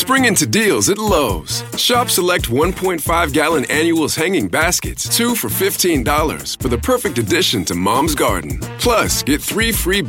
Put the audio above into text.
Spring into deals at Lowe's. Shop select 1.5-gallon annuals hanging baskets, 2 for $15 for the perfect addition to Mom's Garden. Plus, get 3 free